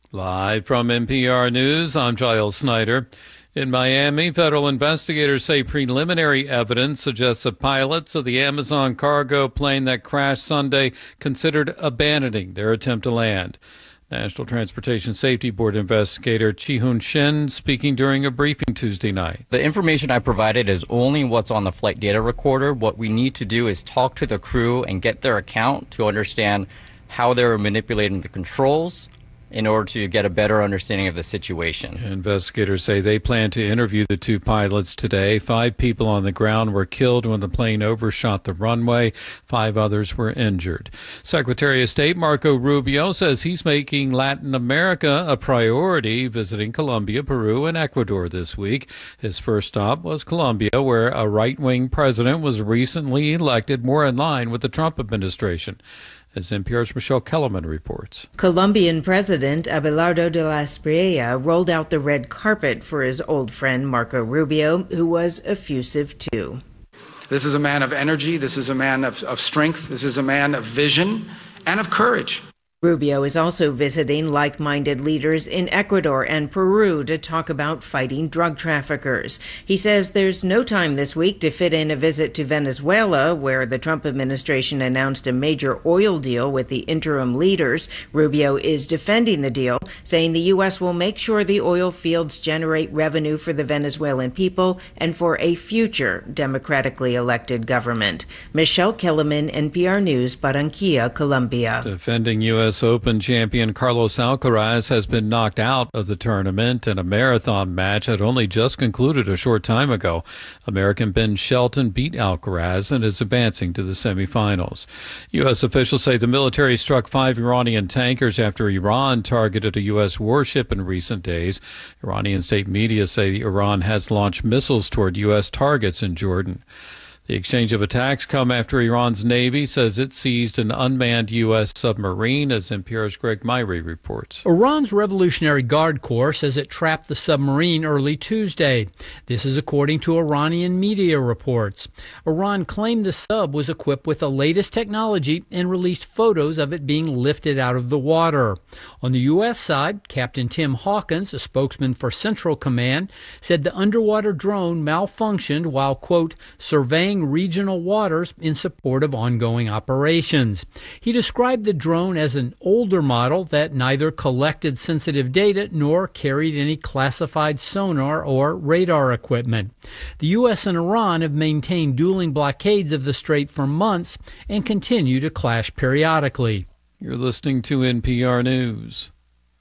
Live from NPR News, I'm Giles Snyder. In Miami, federal investigators say preliminary evidence suggests the pilots of the Amazon cargo plane that crashed Sunday considered abandoning their attempt to land. National Transportation Safety Board investigator Chi-Hoon Shin speaking during a briefing Tuesday night. The information I provided is only what's on the flight data recorder. What we need to do is talk to the crew and get their account to understand how they were manipulating the controls in order to get a better understanding of the situation. Investigators say they plan to interview the two pilots today. 5 people on the ground were killed when the plane overshot the runway. 5 others were injured. Secretary of State Marco Rubio says he's making Latin America a priority, visiting Colombia, Peru, and Ecuador this week. His first stop was Colombia, where a right-wing president was recently elected, more in line with the Trump administration. As NPR's Michelle Kellerman reports. Colombian President Abelardo de la Espriella rolled out the red carpet for his old friend Marco Rubio, who was effusive too. This is a man of energy. This is a man of strength. This is a man of vision and of courage. Rubio is also visiting like-minded leaders in Ecuador and Peru to talk about fighting drug traffickers. He says there's no time this week to fit in a visit to Venezuela, where the Trump administration announced a major oil deal with the interim leaders. Rubio is defending the deal, saying the U.S. will make sure the oil fields generate revenue for the Venezuelan people and for a future democratically elected government. Michelle Kellerman, NPR News, Barranquilla, Colombia. Defending U.S. Open champion Carlos Alcaraz has been knocked out of the tournament in a marathon match that only just concluded a short time ago. American Ben Shelton beat Alcaraz and is advancing to the semifinals. U.S. officials say the military struck 5 Iranian tankers after Iran targeted a U.S. warship in recent days. Iranian state media say Iran has launched missiles toward U.S. targets in Jordan. The exchange of attacks come after Iran's Navy says it seized an unmanned U.S. submarine, as NPR's Greg Myrie reports. Iran's Revolutionary Guard Corps says it trapped the submarine early Tuesday. This is according to Iranian media reports. Iran claimed the sub was equipped with the latest technology and released photos of it being lifted out of the water. On the U.S. side, Captain Tim Hawkins, a spokesman for Central Command, said the underwater drone malfunctioned while, quote, surveying regional waters in support of ongoing operations. He described the drone as an older model that neither collected sensitive data nor carried any classified sonar or radar equipment. The U.S. and Iran have maintained dueling blockades of the strait for months and continue to clash periodically. You're listening to NPR News.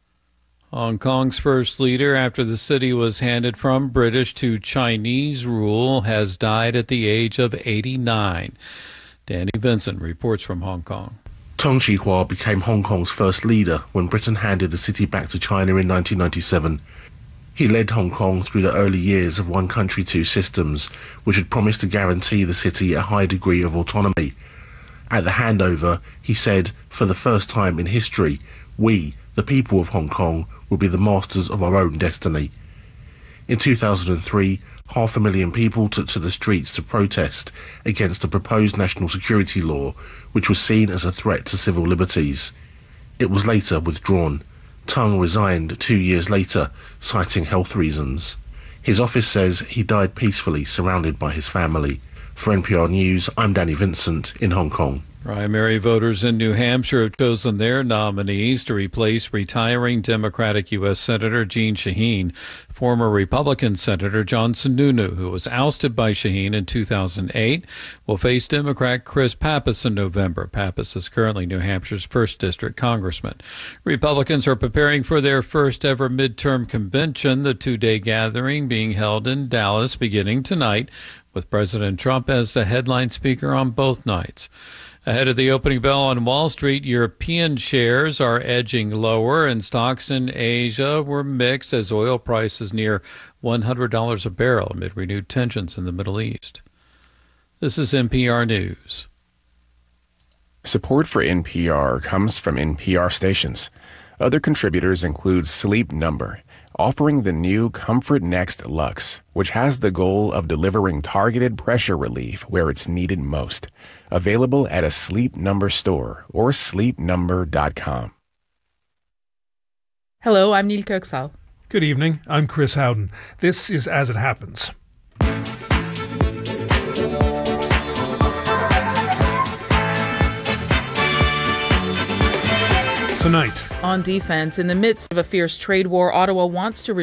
Hong Kong's first leader, after the city was handed from British to Chinese rule, has died at the age of 89. Danny Vincent reports from Hong Kong. Tong Chee-hwa became Hong Kong's first leader when Britain handed the city back to China in 1997. He led Hong Kong through the early years of one country, two systems, which had promised to guarantee the city a high degree of autonomy. At the handover, he said, for the first time in history, we, the people of Hong Kong, will be the masters of our own destiny. In 2003, 500,000 people took to the streets to protest against the proposed national security law, which was seen as a threat to civil liberties. It was later withdrawn. Tung resigned 2 years later, citing health reasons. His office says he died peacefully, surrounded by his family. For NPR News, I'm Danny Vincent in Hong Kong. Primary voters in New Hampshire have chosen their nominees to replace retiring Democratic U.S. Senator Jeanne Shaheen. Former Republican Senator John Sununu, who was ousted by Shaheen in 2008, will face Democrat Chris Pappas in November. Pappas is currently New Hampshire's 1st District Congressman. Republicans are preparing for their first ever midterm convention, the 2-day gathering being held in Dallas beginning tonight, with President Trump as the headline speaker on both nights. Ahead of the opening bell on Wall Street, European shares are edging lower, and stocks in Asia were mixed as oil prices near $100 a barrel amid renewed tensions in the Middle East. This is NPR News. Support for NPR comes from NPR stations. Other contributors include Sleep Number, offering the new Comfort Next Luxe, which has the goal of delivering targeted pressure relief where it's needed most. Available at a Sleep Number store or sleepnumber.com. Hello, I'm Neil Kirksall. Good evening. I'm Chris Howden. This is As It Happens. Tonight. On defense, in the midst of a fierce trade war, Ottawa wants to